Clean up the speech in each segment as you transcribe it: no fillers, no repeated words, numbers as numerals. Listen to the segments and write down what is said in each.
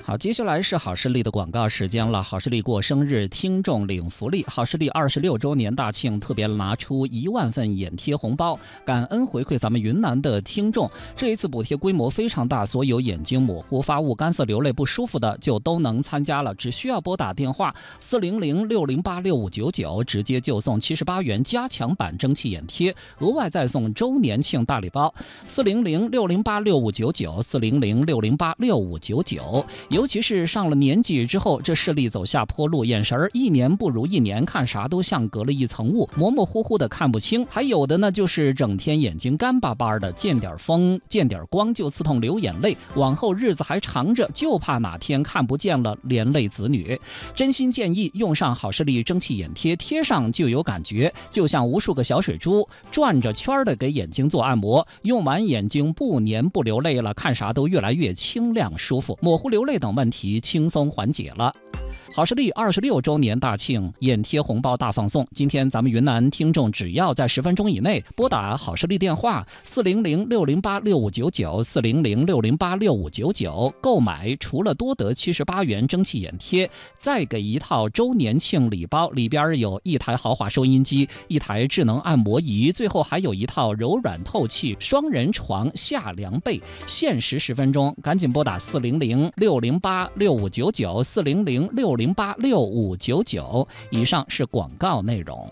好，接下来是好视力的广告时间了。好视力过生日，听众领福利。好视力26周年大庆特别拿出1万份眼贴红包，感恩回馈咱们云南的听众。这一次补贴规模非常大，所有眼睛模糊、发雾、干涩、流泪不舒服的就都能参加了。只需要拨打电话400-608-6599，直接就送78元加强版蒸汽眼贴，额外再送周年庆大礼包。400-608-6599，400-608-6599。尤其是上了年纪之后，这视力走下坡路，眼神一年不如一年，看啥都像隔了一层雾，模模糊糊的看不清。还有的呢，就是整天眼睛干巴巴的，见点风见点光就刺痛流眼泪，往后日子还长着，就怕哪天看不见了连累子女。真心建议用上好视力蒸汽眼贴，贴上就有感觉，就像无数个小水珠转着圈的给眼睛做按摩，用完眼睛不黏不流泪了，看啥都越来越清亮舒服，模糊流泪等问题轻松缓解了。好视力26周年大庆眼贴红包大放送，今天咱们云南听众只要在10分钟以内拨打好视力电话400-608-6599 400-608-6599购买，除了多得78元蒸汽眼贴，再给一套周年庆礼包，里边有1台豪华收音机、1台智能按摩仪，最后还有一套柔软透气双人床下凉被。限时10分钟，赶紧拨打400-608-6599 400-608-6599。以上是广告内容。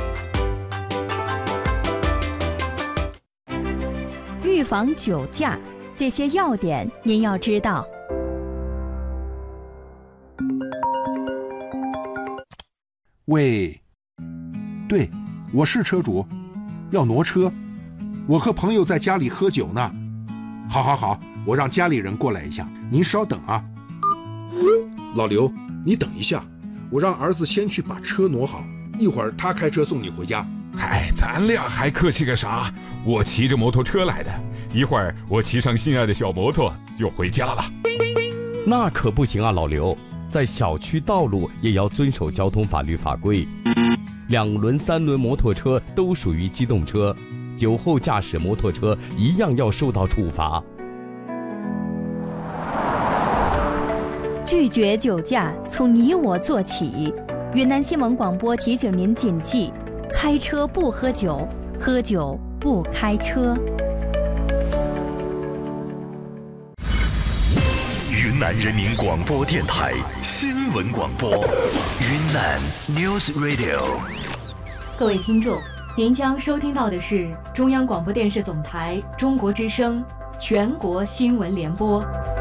预防酒驾，这些要点您要知道。 喂，对，我是车主，要挪车，我和朋友在家里喝酒呢。好，我让家里人过来一下，您稍等啊。老刘，你等一下，我让儿子先去把车挪好，一会儿他开车送你回家。 嗨，咱俩还客气个啥？我骑着摩托车来的，一会儿我骑上心爱的小摩托就回家了。 那可不行啊，老刘，在小区道路也要遵守交通法律法规。2轮、3轮摩托车都属于机动车，酒后驾驶摩托车一样要受到处罚。 拒绝酒驾，从你我做起。云南新闻广播提醒您谨记：开车不喝酒，喝酒不开车。 云南人民广播电台新闻广播，云南 News Radio。 各位听众，您将收听到的是中央广播电视总台中国之声全国新闻联播。